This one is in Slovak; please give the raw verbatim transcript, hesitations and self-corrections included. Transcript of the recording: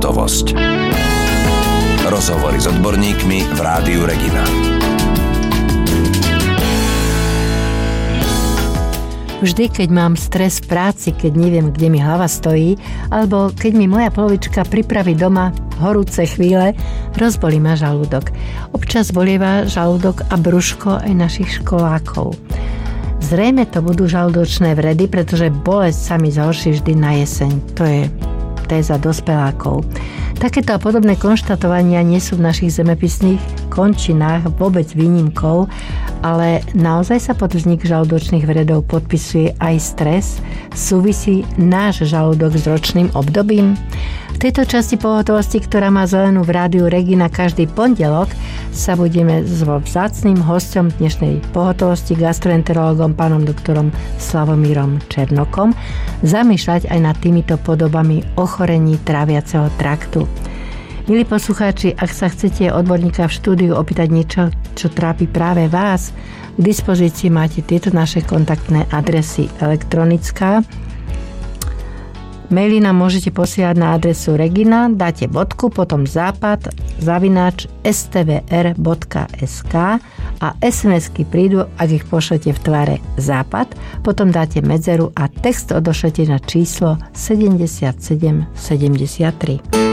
Hotovosť. Rozhovory s odborníkmi v Rádiu Regina. Vždy, keď mám stres v práci, keď neviem, kde mi hlava stojí, alebo keď mi moja polovička pripraví doma horúce chvíle, rozbolí ma žalúdok. Občas bolieva žalúdok a brúško aj našich školákov. Zrejme to budú žalúdočné vredy, pretože bolesť sa mi zhorší vždy na jeseň. To je téza dospelákov. Takéto a podobné konštatovania nie sú v našich zemepisných končinách vôbec výnimkou, ale naozaj sa pod vznik žalúdočných vredov podpisuje aj stres? Súvisí náš žalúdok s ročným obdobím? V tejto časti pohotovosti, ktorá má zelenú v Rádiu Regina každý pondelok, sa budeme s vzácnym hosťom dnešnej pohotovosti, gastroenterologom pánom doktorom Slavomírom Černokom, zamýšľať aj nad týmito podobami ochorení tráviaceho traktu. Milí poslucháči, ak sa chcete odborníka v štúdiu opýtať niečo, čo trápi práve vás, k dispozícii máte tieto naše kontaktné adresy: elektronická. Maily nám môžete posielať na adresu Regina, dáte bodku, potom západ, zavináč es té vé er bodka es ká a es em esky prídu, ak ich pošlete v tvare západ, potom dáte medzeru a text odošlete na číslo sedemdesiatsedem sedemdesiattri.